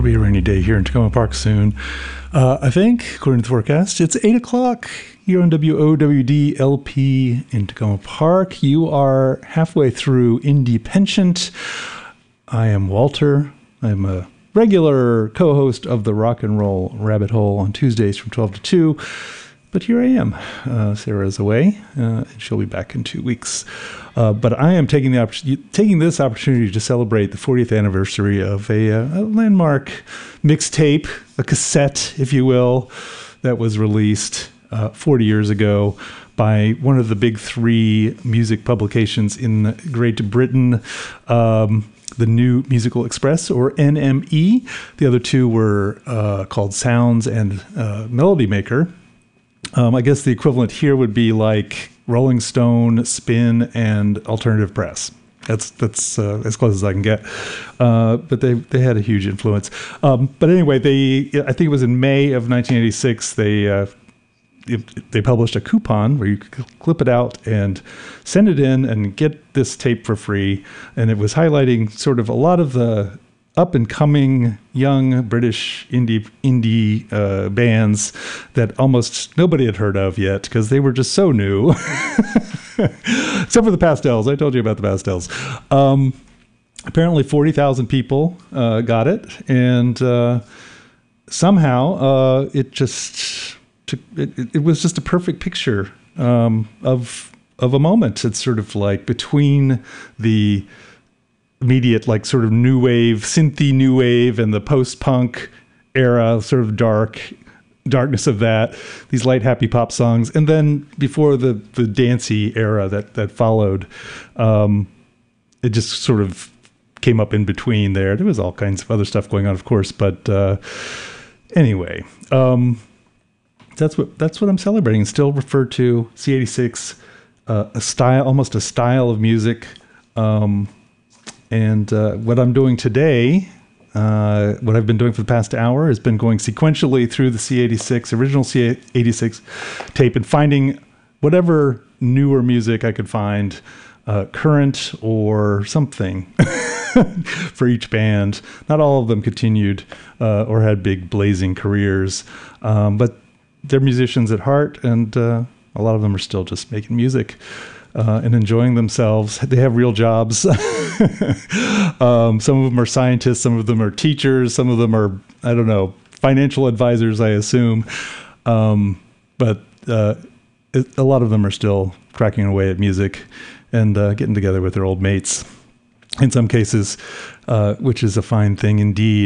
be a rainy day here in Tacoma Park soon. I think, according to the forecast, it's 8 o'clock here on WOWD LP in Tacoma Park. You are halfway through Independent. I am Walter. I'm a regular co-host of the Rock and Roll Rabbit Hole on Tuesdays from 12 to 2. But here I am. Sarah's away, and she'll be back in 2 weeks. But I am taking this opportunity to celebrate the 40th anniversary of a landmark mixtape, a cassette, if you will, that was released 40 years ago by one of the big three music publications in Great Britain, the New Musical Express, or NME. The other two were called Sounds and Melody Maker. I guess the equivalent here would be like Rolling Stone, Spin, and Alternative Press. That's as close as I can get. But they had a huge influence. But anyway, I think it was in May of 1986, they published a coupon where you could clip it out and send it in and get this tape for free. And it was highlighting sort of a lot of the up-and-coming young British indie bands that almost nobody had heard of yet because they were just so new. Except for the Pastels. I told you about the Pastels. Apparently 40,000 people got it, and somehow it was just a perfect picture of a moment. It's sort of like between the immediate, like, sort of new wave, synthy new wave, and the post-punk era, sort of darkness of that, these light, happy pop songs, and then before the dancey era that followed, it just sort of came up in between there. There was all kinds of other stuff going on, of course, but anyway, that's what I'm celebrating. And still referred to C86, almost a style of music. And what I'm doing today, what I've been doing for the past hour, has been going sequentially through the original C86 tape, and finding whatever newer music I could find, current or something, for each band. Not all of them continued or had big blazing careers, but they're musicians at heart, and a lot of them are still just making music. And enjoying themselves. They have real jobs. Some of them are scientists, some of them are teachers, some of them are, I don't know, financial advisors, I assume. But a lot of them are still cracking away at music and getting together with their old mates in some cases, which is a fine thing indeed.